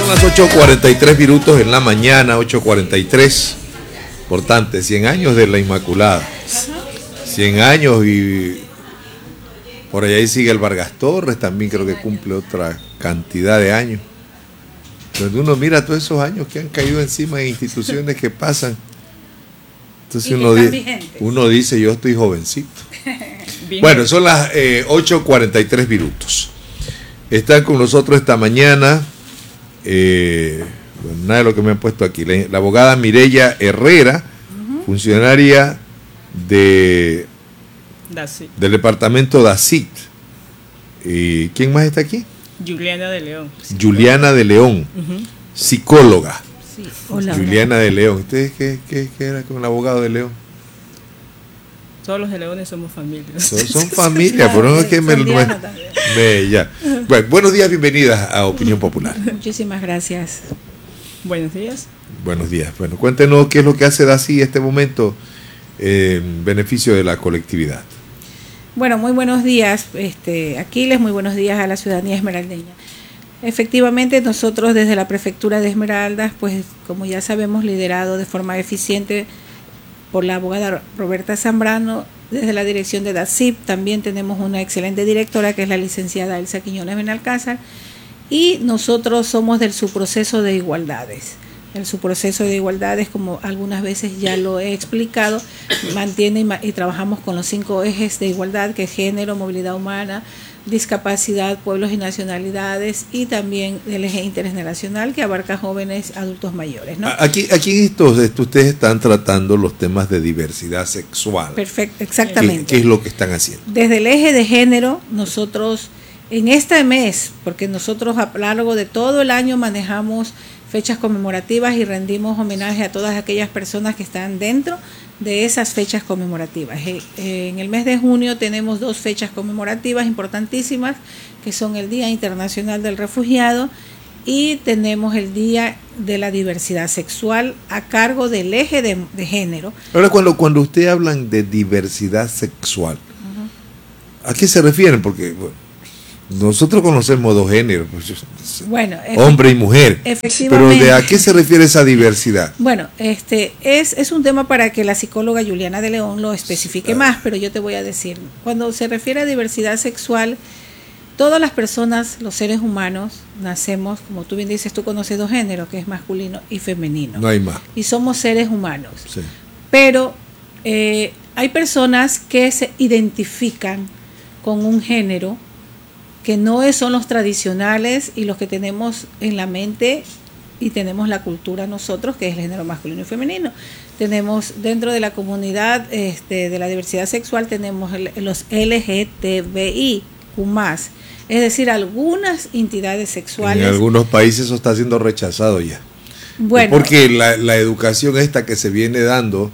las 8:43 en la mañana, 8:43. Importante, 100 años de la Inmaculada. 100 años y por allá sigue el Vargas Torres, también creo que cumple otra cantidad de años. Cuando uno mira todos esos años que han caído encima de instituciones que pasan, entonces uno dice, yo estoy jovencito. Bueno, son las 8:43. Están con nosotros esta mañana, nada de lo que me han puesto aquí, la abogada Mireya Herrera, funcionaria del departamento DACIT. ¿Quién más está aquí? Juliana de León. Juliana de León, psicóloga. Sí. Hola. Juliana de León. ¿Ustedes qué era con el abogado de León? Todos los de Leones somos familias. Son familia, pero no es que ya. Bueno, buenos días, bienvenidas a Opinión Popular. Muchísimas gracias. Buenos días. Buenos días. Bueno, cuéntenos qué es lo que hace DACI en este momento en beneficio de la colectividad. Bueno, muy buenos días, Aquiles, muy buenos días a la ciudadanía esmeraldeña. Efectivamente, nosotros desde la Prefectura de Esmeraldas, pues como ya sabemos, liderado de forma eficiente por la abogada Roberta Zambrano, desde la dirección de DACIP, también tenemos una excelente directora que es la licenciada Elsa Quiñones Benalcázar, y nosotros somos del subproceso de igualdades. El subproceso de igualdades, como algunas veces ya lo he explicado, mantiene y trabajamos con los 5 ejes de igualdad, que es género, movilidad humana, discapacidad, pueblos y nacionalidades, y también el eje intergeneracional que abarca jóvenes, adultos mayores, ¿no? Aquí en estos ustedes están tratando los temas de diversidad sexual. Perfecto, exactamente. ¿Qué es lo que están haciendo? Desde el eje de género, nosotros en este mes, porque nosotros a lo largo de todo el año manejamos fechas conmemorativas y rendimos homenaje a todas aquellas personas que están dentro de esas fechas conmemorativas. En el mes de junio tenemos 2 fechas conmemorativas importantísimas, que son el Día Internacional del Refugiado y tenemos el Día de la Diversidad Sexual a cargo del eje de género. Ahora, cuando ustedes hablan de diversidad sexual, ¿a qué se refieren? Porque nosotros conocemos 2 géneros, bueno, hombre y mujer, pero ¿de a qué se refiere esa diversidad? Bueno, es un tema para que la psicóloga Juliana de León lo especifique más, pero yo te voy a decir, cuando se refiere a diversidad sexual, todas las personas, los seres humanos, nacemos, como tú bien dices, tú conoces 2 géneros, que es masculino y femenino. No hay más. Y somos seres humanos. Sí. Pero hay personas que se identifican con un género que no son los tradicionales y los que tenemos en la mente y tenemos la cultura nosotros, que es el género masculino y femenino. Tenemos dentro de la comunidad de la diversidad sexual, tenemos los LGTBIQ+, es decir, algunas entidades sexuales. En algunos países eso está siendo rechazado ya. Bueno, porque la educación esta que se viene dando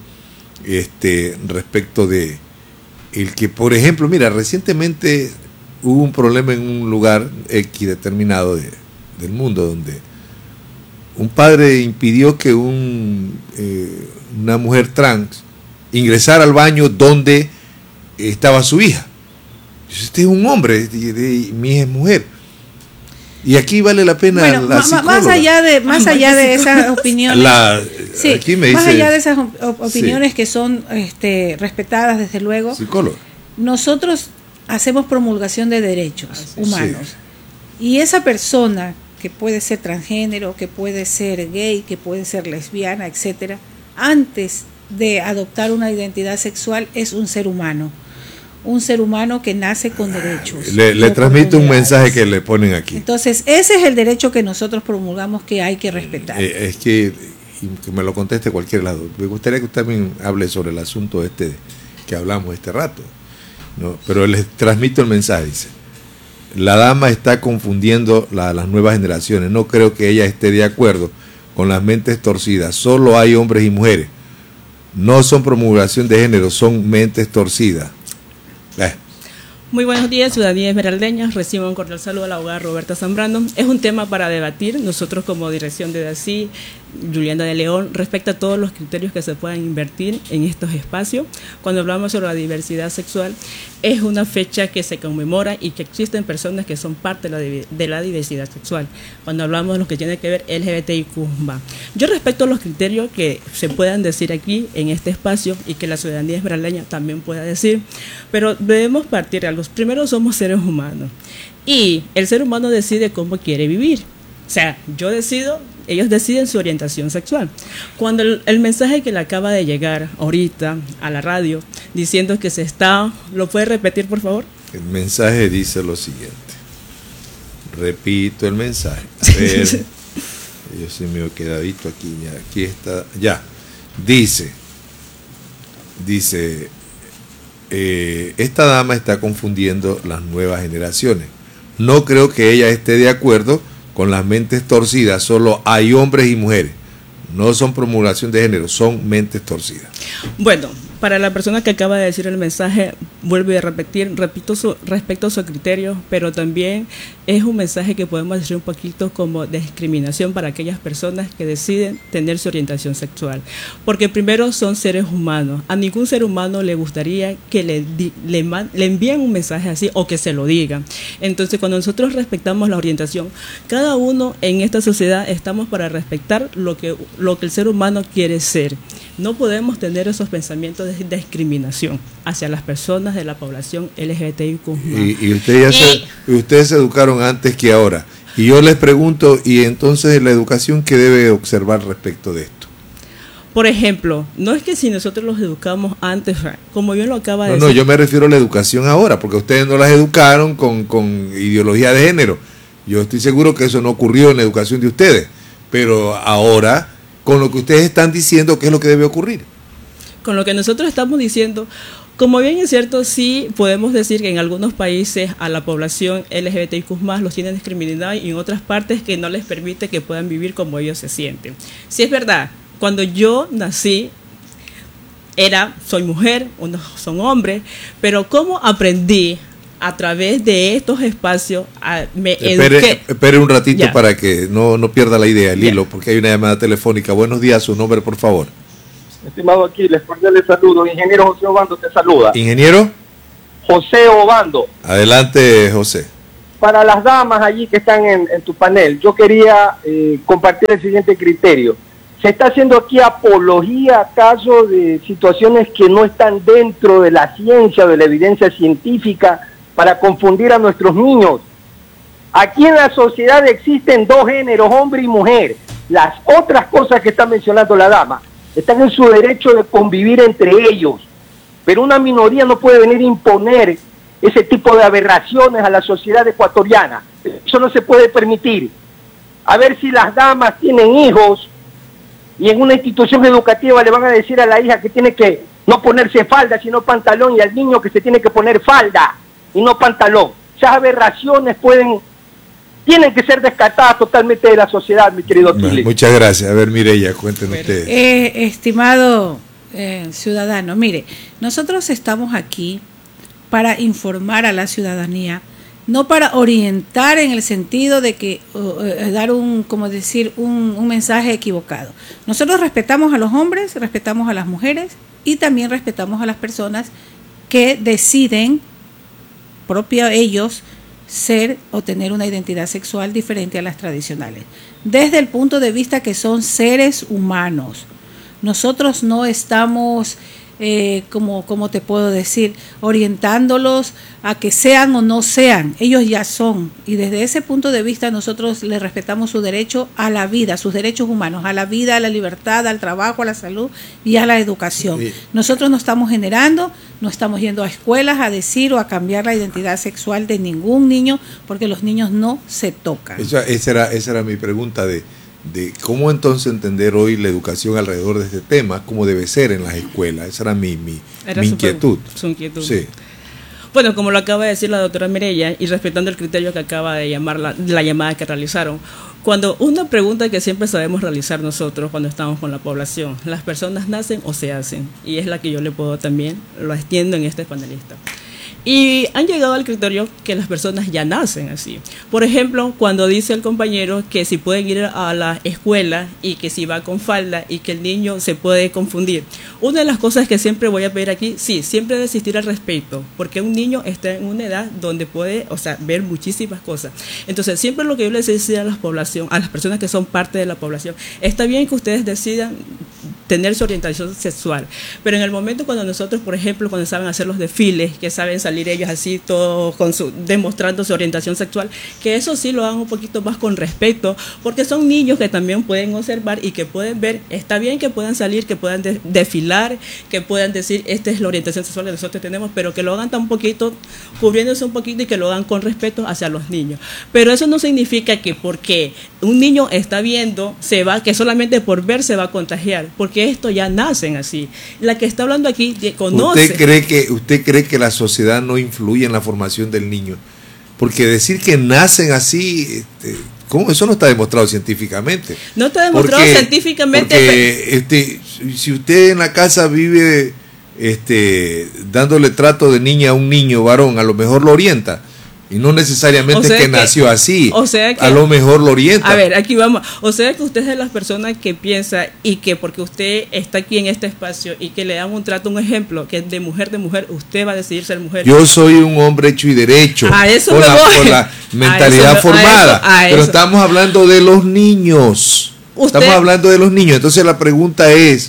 respecto de el que, por ejemplo, mira, recientemente hubo un problema en un lugar X determinado del mundo donde un padre impidió que una mujer trans ingresara al baño donde estaba su hija. Este es un hombre, mi hija es mujer. Y aquí vale la pena la psicóloga. Más allá de esas opiniones. Aquí me más dice, allá de esas opiniones que son respetadas, desde luego. Psicóloga. Nosotros hacemos promulgación de derechos humanos. Sí. Y esa persona que puede ser transgénero, que puede ser gay, que puede ser lesbiana, etcétera, antes de adoptar una identidad sexual es un ser humano. Un ser humano que nace con derechos. Le transmite un mensaje que le ponen aquí. Entonces, ese es el derecho que nosotros promulgamos que hay que respetar. Es que me lo conteste cualquier lado. Me gustaría que usted también hable sobre el asunto que hablamos este rato. ¿No? Pero les transmito el mensaje, dice: la dama está confundiendo las nuevas generaciones, no creo que ella esté de acuerdo con las mentes torcidas, solo hay hombres y mujeres, no son promulgación de género, son mentes torcidas. Muy buenos días, ciudadanía esmeraldeña. Recibo un cordial saludo a la abogada Roberta Zambrano. Es un tema para debatir. Nosotros como dirección de DACI, Juliana de León, respecto a todos los criterios que se puedan invertir en estos espacios. Cuando hablamos sobre la diversidad sexual, es una fecha que se conmemora y que existen personas que son parte de la diversidad sexual. Cuando hablamos de lo que tiene que ver LGBTIQ+. Yo respeto los criterios que se puedan decir aquí en este espacio y que la ciudadanía esmeraldeña también pueda decir, pero debemos partir de algo. Primero, somos seres humanos y el ser humano decide cómo quiere vivir. O sea, yo decido, ellos deciden su orientación sexual. Cuando el mensaje que le acaba de llegar ahorita a la radio diciendo que se está, ¿lo puede repetir, por favor? El mensaje dice lo siguiente. Repito el mensaje. A ver, yo soy medio quedadito aquí, ya, aquí está, ya. Dice, esta dama está confundiendo las nuevas generaciones. No creo que ella esté de acuerdo con las mentes torcidas. Solo hay hombres y mujeres. No son promulgación de género, son mentes torcidas. Bueno, para la persona que acaba de decir el mensaje, vuelvo a repetir, respecto a su criterio, pero también es un mensaje que podemos decir un poquito como de discriminación para aquellas personas que deciden tener su orientación sexual. Porque primero son seres humanos. A ningún ser humano le gustaría que le envíen un mensaje así o que se lo digan. Entonces, cuando nosotros respetamos la orientación, cada uno en esta sociedad estamos para respetar lo que el ser humano quiere ser. No podemos tener esos pensamientos de discriminación hacia las personas de la población LGBTIQ+. Y ustedes se educaron antes que ahora. Y yo les pregunto, ¿y entonces la educación qué debe observar respecto de esto? Por ejemplo, no es que si nosotros los educamos antes, como bien lo acaba de decir. No, yo me refiero a la educación ahora, porque ustedes no las educaron con ideología de género. Yo estoy seguro que eso no ocurrió en la educación de ustedes. Pero ahora, con lo que ustedes están diciendo, ¿qué es lo que debe ocurrir? Con lo que nosotros estamos diciendo, como bien es cierto, sí podemos decir que en algunos países a la población LGBTIQ+ los tienen discriminados y en otras partes que no les permite que puedan vivir como ellos se sienten. Sí es verdad, cuando yo nací, soy mujer, unos son hombres, pero ¿cómo aprendí? A través de estos espacios me eduqué. Espere un ratito ya, para que no pierda la idea, el hilo, porque hay una llamada telefónica. Buenos días, su nombre, por favor. Estimado Aquiles, cordiales saludos. Ingeniero José Obando te saluda. ¿Ingeniero? José Obando. Adelante, José. Para las damas allí que están en tu panel, yo quería compartir el siguiente criterio. ¿Se está haciendo aquí apología acaso de situaciones que no están dentro de la ciencia o de la evidencia científica para confundir a nuestros niños? Aquí en la sociedad existen dos géneros, hombre y mujer. Las otras cosas que está mencionando la dama están en su derecho de convivir entre ellos, pero una minoría no puede venir a imponer ese tipo de aberraciones a la sociedad ecuatoriana. Eso no se puede permitir. A ver si las damas tienen hijos y en una institución educativa le van a decir a la hija que tiene que no ponerse falda sino pantalón, y al niño que se tiene que poner falda y no pantalón. Esas aberraciones tienen que ser descartadas totalmente de la sociedad, mi querido Aquiles. Muchas gracias. A ver, Mireya, cuéntenos ustedes. Estimado ciudadano, mire, nosotros estamos aquí para informar a la ciudadanía, no para orientar en el sentido de que dar un mensaje equivocado. Nosotros respetamos a los hombres, respetamos a las mujeres y también respetamos a las personas que deciden ellos ser o tener una identidad sexual diferente a las tradicionales, desde el punto de vista que son seres humanos. Nosotros no estamos, como te puedo decir, orientándolos a que sean o no sean, ellos ya son, y desde ese punto de vista nosotros les respetamos su derecho a la vida, sus derechos humanos, a la vida, a la libertad, al trabajo, a la salud y a la educación. Nosotros no estamos generando, no estamos yendo a escuelas a decir o a cambiar la identidad sexual de ningún niño, porque los niños no se tocan. Esa era mi pregunta de cómo entonces entender hoy la educación alrededor de este tema, cómo debe ser en las escuelas. Esa era mi inquietud. Su inquietud. Sí. Bueno, como lo acaba de decir la doctora Mireya, y respetando el criterio que acaba de llamar la llamada que realizaron, cuando una pregunta que siempre sabemos realizar nosotros cuando estamos con la población, ¿las personas nacen o se hacen? Y es la que yo le puedo también, lo extiendo en este panelista. Y han llegado al criterio que las personas ya nacen así. Por ejemplo, cuando dice el compañero que si pueden ir a la escuela y que si va con falda y que el niño se puede confundir. Una de las cosas que siempre voy a pedir aquí, sí, siempre debe existir el respeto, porque un niño está en una edad donde puede, o sea, ver muchísimas cosas. Entonces, siempre lo que yo les decía a a las personas que son parte de la población, está bien que ustedes decidan tener su orientación sexual, pero en el momento cuando nosotros, por ejemplo, cuando saben hacer los desfiles, que saben salir ellos así todos demostrando su orientación sexual, que eso sí lo hagan un poquito más con respeto, porque son niños que también pueden observar y que pueden ver. Está bien que puedan salir, que puedan desfilar, que puedan decir esta es la orientación sexual que nosotros tenemos, pero que lo hagan tan poquito, cubriéndose un poquito, y que lo hagan con respeto hacia los niños. Pero eso no significa que porque un niño está viendo, que solamente por ver se va a contagiar, porque esto ya nacen así. La que está hablando aquí conoce. ¿Usted cree que la sociedad no influye en la formación del niño? Porque decir que nacen así, ¿cómo? Eso no está demostrado científicamente. No está demostrado científicamente. Porque si usted en la casa vive dándole trato de niña a un niño varón, a lo mejor lo orienta. Y no necesariamente que nació así, o sea que, a lo mejor lo orienta. A ver, aquí vamos. O sea que usted es de las personas que piensa y que porque usted está aquí en este espacio y que le dan un trato, un ejemplo, que es de mujer, usted va a decidir ser mujer. Yo soy un hombre hecho y derecho, a eso por la mentalidad formada. Pero estamos hablando de los niños. Estamos hablando de los niños. Entonces la pregunta es,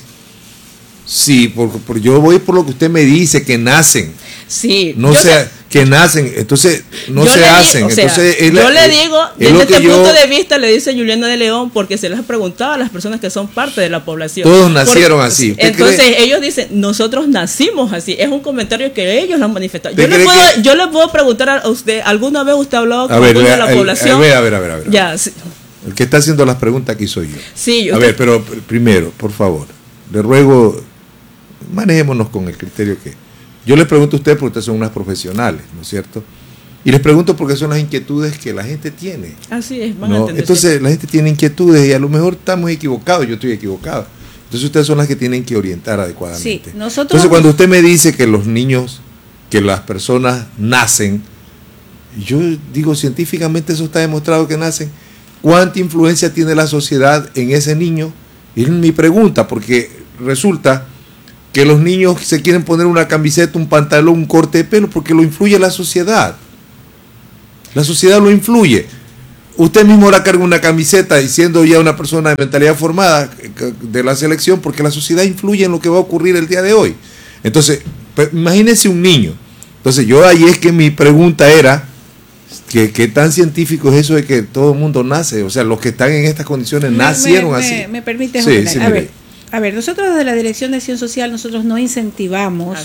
sí, yo voy por lo que usted me dice, que nacen. Sí. Que nacen, entonces no se hacen. Entonces, yo le digo, desde este punto de vista, le dice Juliana de León, porque se les ha preguntado a las personas que son parte de la población. Todos nacieron así. Entonces ellos dicen, nosotros nacimos así. Es un comentario que ellos lo han manifestado. Yo le puedo preguntar a usted, ¿alguna vez usted ha hablado con alguno de la población? A ver. Ya, sí. El que está haciendo las preguntas aquí soy yo. Sí, a ver, pero primero, por favor, le ruego, manejémonos con el criterio que... Yo les pregunto a ustedes porque ustedes son unas profesionales, ¿no es cierto? Y les pregunto porque son las inquietudes que la gente tiene. Así es, ¿no? Entonces la gente tiene inquietudes y a lo mejor estamos equivocados, yo estoy equivocado. Entonces ustedes son las que tienen que orientar adecuadamente. Sí, nosotros... Entonces cuando usted me dice que los niños, que las personas nacen, yo digo científicamente eso está demostrado que nacen. ¿Cuánta influencia tiene la sociedad en ese niño? Y es mi pregunta, porque resulta que los niños se quieren poner una camiseta, un pantalón, un corte de pelo, porque lo influye la sociedad. La sociedad lo influye. Usted mismo ahora carga una camiseta y siendo ya una persona de mentalidad formada de la selección, porque la sociedad influye en lo que va a ocurrir el día de hoy. Entonces, imagínese un niño. Entonces, ahí es que mi pregunta era, ¿qué tan científico es eso de que todo el mundo nace? O sea, los que están en estas condiciones nacieron así. ¿Me permite? Sí, A ver, nosotros desde la Dirección de Acción Social, nosotros no incentivamos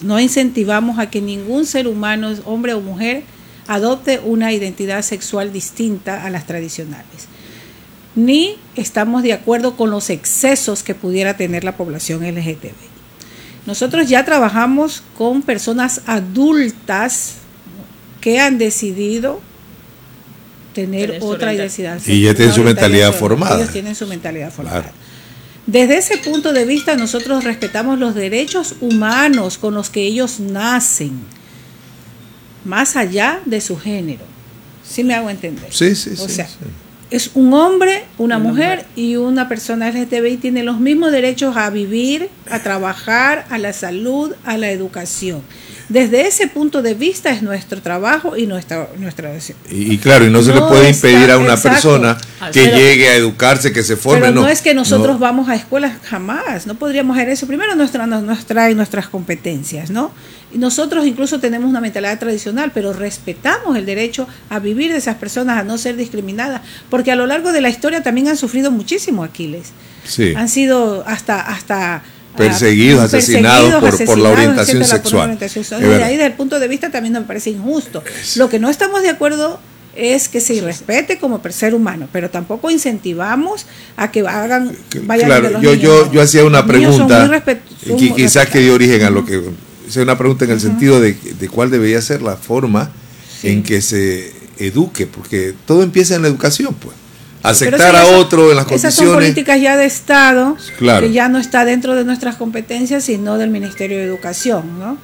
a que ningún ser humano, hombre o mujer, adopte una identidad sexual distinta a las tradicionales. Ni estamos de acuerdo con los excesos que pudiera tener la población LGTBI. Nosotros ya trabajamos con personas adultas que han decidido tener otra identidad sexual. Y ya tienen su mentalidad formada. Ellos tienen su mentalidad formada. Claro. Desde ese punto de vista, nosotros respetamos los derechos humanos con los que ellos nacen, más allá de su género. ¿Sí me hago entender? Sí. Es un hombre, una mujer y una persona LGTBI tiene los mismos derechos a vivir, a trabajar, a la salud, a la educación. Desde ese punto de vista es nuestro trabajo y nuestra decisión. Y claro, y no se le puede impedir a una persona que llegue a educarse, que se forme. Pero no es que nosotros vamos a escuelas, jamás, no podríamos hacer eso. Primero nos traen nuestras competencias, ¿no? Y nosotros incluso tenemos una mentalidad tradicional, pero respetamos el derecho a vivir de esas personas, a no ser discriminadas, porque a lo largo de la historia también han sufrido muchísimo, Aquiles. Sí. Han sido hasta perseguidos, asesinados por la orientación sexual. Y de ahí, desde el punto de vista, también me parece injusto. Lo que no estamos de acuerdo es que se respete como ser humano, pero tampoco incentivamos a que vayan claro, de los niños. Yo hacía una pregunta que quizás que dio origen a lo que es una pregunta en el sentido de cuál debería ser la forma en que se eduque, porque todo empieza en la educación, pues. Aceptar a otro en las condiciones. Esas son políticas ya de Estado, claro, que ya no está dentro de nuestras competencias, sino del Ministerio de Educación, ¿no?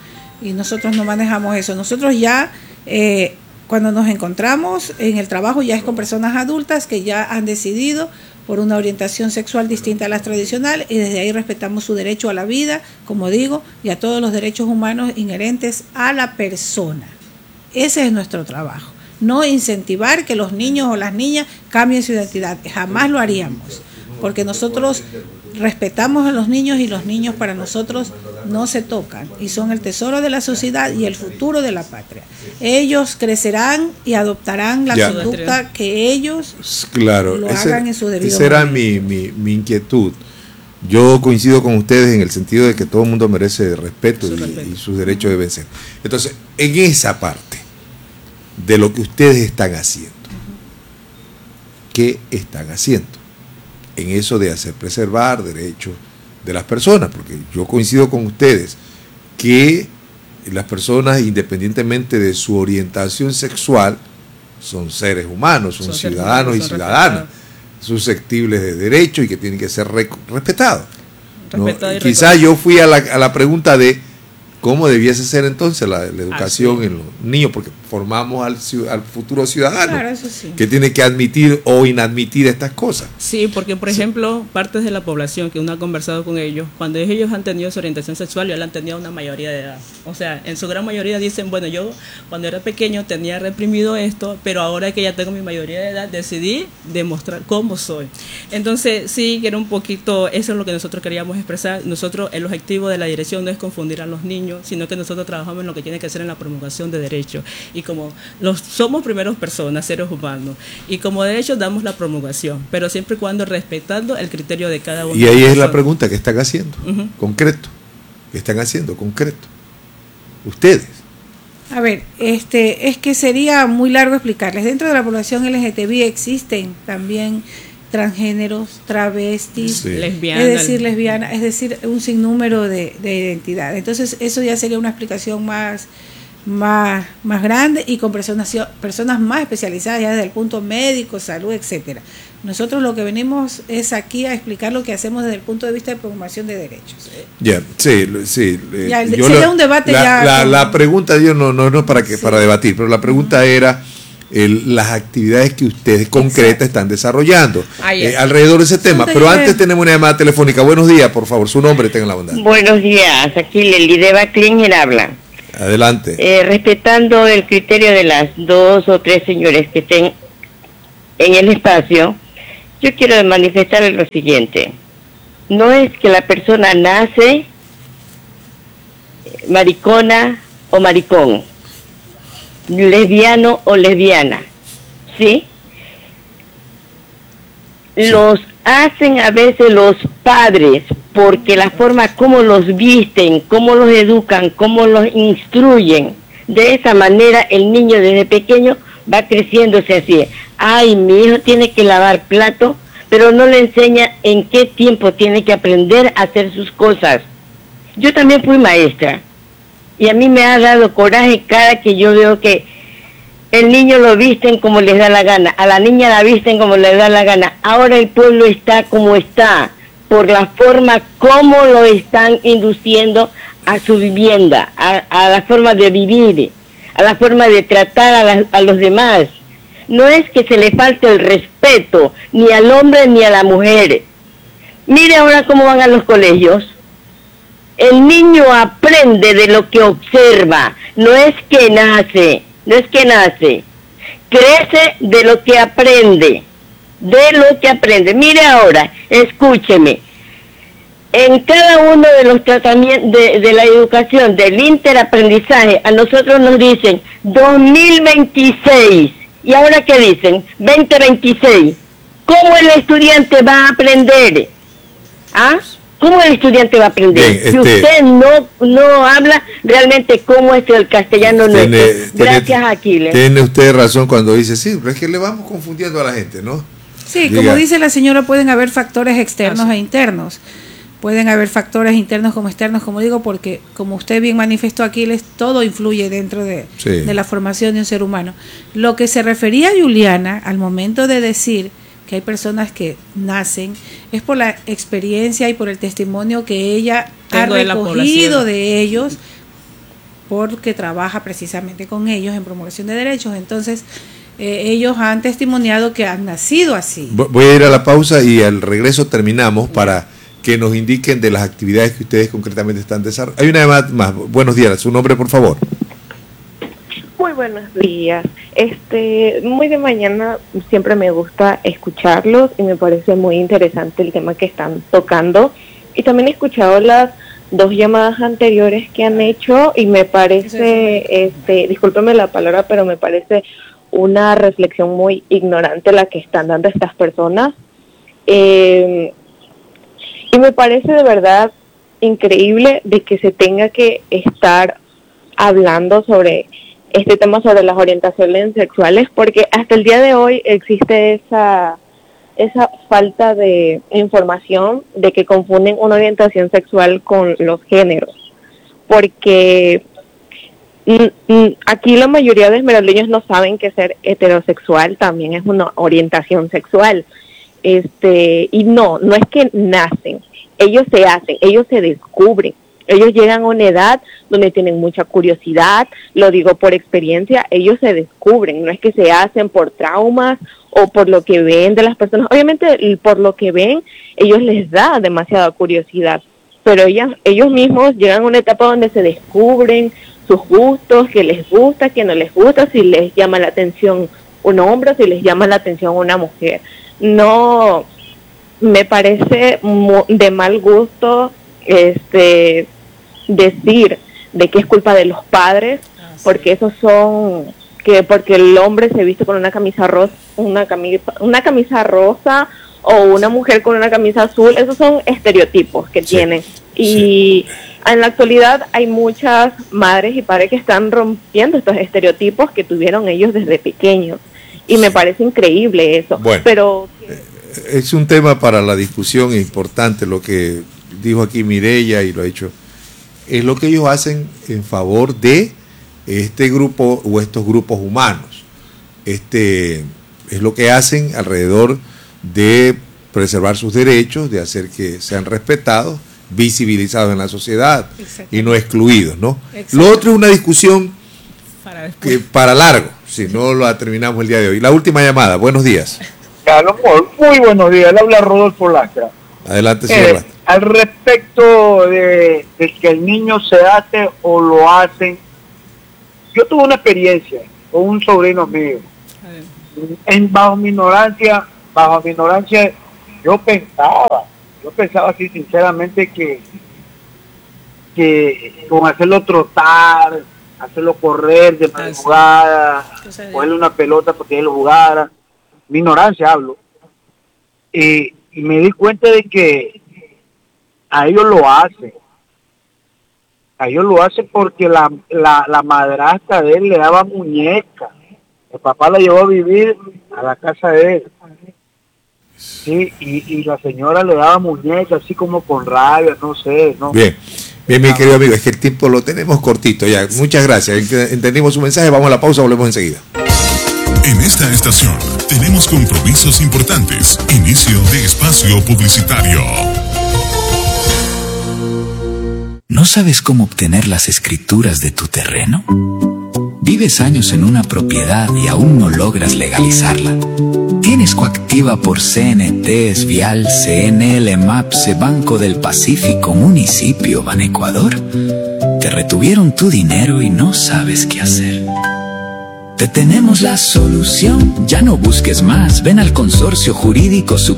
y nosotros no manejamos eso. Nosotros ya, cuando nos encontramos en el trabajo, ya es con personas adultas que ya han decidido por una orientación sexual distinta a las tradicionales, y desde ahí respetamos su derecho a la vida, como digo, y a todos los derechos humanos inherentes a la persona. Ese es nuestro trabajo. No incentivar que los niños o las niñas cambien su identidad. Jamás lo haríamos, porque nosotros respetamos a los niños, y los niños para nosotros no se tocan y son el tesoro de la sociedad y el futuro de la patria. Ellos crecerán y adoptarán la conducta que ellos lo hagan en su debido momento. Esa era mi inquietud. Yo coincido con ustedes en el sentido de que todo el mundo merece respeto y sus derechos deben ser. Entonces, en esa parte de lo que ustedes están haciendo, ¿qué están haciendo? En eso de hacer preservar derechos de las personas, porque yo coincido con ustedes que las personas, independientemente de su orientación sexual, son seres humanos, son ciudadanos y ciudadanas, susceptibles de derechos y que tienen que ser respetados. ¿No? Quizás yo fui a la pregunta de cómo debiese ser entonces la educación en los niños, porque formamos al futuro ciudadano, claro, eso sí, que tiene que admitir o inadmitir estas cosas. Sí, porque por ejemplo, partes de la población que uno ha conversado con ellos, cuando ellos han tenido su orientación sexual, ya la han tenido a una mayoría de edad. O sea, en su gran mayoría dicen, bueno, yo cuando era pequeño tenía reprimido esto, pero ahora que ya tengo mi mayoría de edad, decidí demostrar cómo soy. Entonces, sí, que era un poquito, eso es lo que nosotros queríamos expresar. Nosotros, el objetivo de la dirección no es confundir a los niños, sino que nosotros trabajamos en lo que tiene que ser en la promulgación de derechos. Y como somos primeros personas, seres humanos, y como derechos damos la promulgación, pero siempre y cuando respetando el criterio de cada uno. Y ahí es la pregunta que están haciendo, concreto. ¿Qué están haciendo concreto? Ustedes. A ver, es que sería muy largo explicarles. Dentro de la población LGTBI existen también transgéneros, travestis, lesbianas, es decir, un sinnúmero de identidades. Entonces, eso ya sería una explicación más grande y con personas más especializadas ya desde el punto médico, salud, etcétera. Nosotros lo que venimos es aquí a explicar lo que hacemos desde el punto de vista de promoción de derechos. Sería un debate la pregunta no es para debatir, pero la pregunta era las actividades que ustedes concretas están desarrollando alrededor de ese tema. Pero antes tenemos una llamada telefónica. Buenos días, por favor, su nombre, tengan la bondad. Buenos días, aquí Lelideva Klinger habla. Adelante. Respetando el criterio de las 2 o 3 señores que estén en el espacio, yo quiero manifestar lo siguiente. No es que la persona nace maricona o maricón, lesbiano o lesbiana, ¿sí? Los hacen a veces los padres, porque la forma como los visten, cómo los educan, cómo los instruyen, de esa manera el niño desde pequeño va creciéndose así. Ay, mi hijo tiene que lavar plato, pero no le enseña en qué tiempo tiene que aprender a hacer sus cosas. Yo también fui maestra, y a mí me ha dado coraje cada que yo veo que el niño lo visten como les da la gana, a la niña la visten como les da la gana. Ahora el pueblo está como está, por la forma como lo están induciendo a su vivienda, a la forma de vivir, a la forma de tratar a los demás. No es que se le falte el respeto, ni al hombre ni a la mujer. Mire ahora cómo van a los colegios. El niño aprende de lo que observa, no es que nace, crece de lo que aprende, Mire ahora, escúcheme, en cada uno de los tratamientos de la educación, del interaprendizaje, a nosotros nos dicen 2026, y ahora ¿qué dicen? 2026. ¿Cómo el estudiante va a aprender? ¿Ah? ¿Cómo el estudiante va a aprender? Bien, si usted no habla realmente cómo es el castellano nuestro. Gracias, Aquiles. Tiene usted razón cuando dice, sí, pero es que le vamos confundiendo a la gente, ¿no? Sí, como dice la señora, pueden haber factores externos e internos. Pueden haber factores internos como externos, como digo, porque como usted bien manifestó, Aquiles, todo influye dentro de la formación de un ser humano. Lo que se refería a Juliana al momento de decir que hay personas que nacen, es por la experiencia y por el testimonio que ella ha recogido de ellos, porque trabaja precisamente con ellos en promoción de derechos. Entonces, ellos han testimoniado que han nacido así. Voy a ir a la pausa y al regreso terminamos para que nos indiquen de las actividades que ustedes concretamente están desarrollando. Hay una llamada más. Buenos días, su nombre, por favor. Muy buenos días. Muy de mañana siempre me gusta escucharlos y me parece muy interesante el tema que están tocando. Y también he escuchado las 2 llamadas anteriores que han hecho y me parece, discúlpeme la palabra, pero me parece una reflexión muy ignorante la que están dando estas personas. Y me parece de verdad increíble de que se tenga que estar hablando sobre este tema, sobre las orientaciones sexuales, porque hasta el día de hoy existe esa falta de información de que confunden una orientación sexual con los géneros, porque aquí la mayoría de esmeraldeños no saben que ser heterosexual también es una orientación sexual. Y no es que nacen, ellos se hacen, ellos se descubren, ellos llegan a una edad donde tienen mucha curiosidad, lo digo por experiencia, ellos se descubren, no es que se hacen por traumas o por lo que ven de las personas. Obviamente por lo que ven, ellos les da demasiada curiosidad, pero ellos mismos llegan a una etapa donde se descubren sus gustos, que les gusta, que no les gusta, si les llama la atención un hombre o si les llama la atención una mujer. No, me parece de mal gusto decir de que es culpa de los padres, porque esos son porque el hombre se viste con una camisa rosa, una camisa rosa o una mujer con una camisa azul. Esos son estereotipos que tienen. Y en la actualidad hay muchas madres y padres que están rompiendo estos estereotipos que tuvieron ellos desde pequeños. Y me parece increíble eso. Bueno, pero es un tema para la discusión importante lo que dijo aquí Mireya y lo ha dicho. Es lo que ellos hacen en favor de este grupo o estos grupos humanos. Es lo que hacen alrededor de preservar sus derechos, de hacer que sean respetados, visibilizados en la sociedad y no excluidos, ¿no? Lo otro es una discusión para largo, si no lo terminamos el día de hoy. La última llamada, buenos días. Muy buenos días, le habla Rodolfo Lastra. Adelante, señor Lastra. Al respecto de que el niño se hace o lo hacen, yo tuve una experiencia con un sobrino mío. Bajo mi ignorancia, yo pensaba así sinceramente que con hacerlo trotar, hacerlo correr de madrugada, ponerle una pelota porque él jugara, mi ignorancia hablo, y me di cuenta de que a ellos lo hacen porque la madrastra de él le daba muñeca, el papá la llevó a vivir a la casa de él. Sí, y la señora le daba muñeca, así como con rabia, no sé, ¿no? Bien, mi querido amigo, es que el tiempo lo tenemos cortito ya. Muchas gracias, entendimos su mensaje, vamos a la pausa, volvemos enseguida. En esta estación tenemos compromisos importantes. Inicio de espacio publicitario. ¿No sabes cómo obtener las escrituras de tu terreno? ¿Vives años en una propiedad y aún no logras legalizarla? ¿Tienes coactiva por CNT, Vial, CNL, MAPSE, Banco del Pacífico, Municipio, Banecuador? ¿Te retuvieron tu dinero y no sabes qué hacer? Te tenemos la solución. Ya no busques más. Ven al Consorcio Jurídico